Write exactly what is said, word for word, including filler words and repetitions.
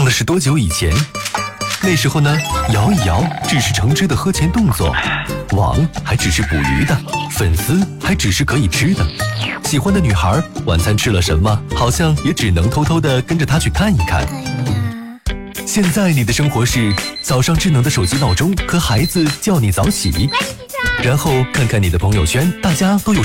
的是多久以前？那时候呢，摇一摇只是橙汁的喝前动作，网还只是捕鱼的，粉丝还只是可以吃的。喜欢的女孩晚餐吃了什么，好像也只能偷偷的跟着她去看一看。现在你的生活是早上智能的手机闹钟和孩子叫你早起，然后看看你的朋友圈，大家都有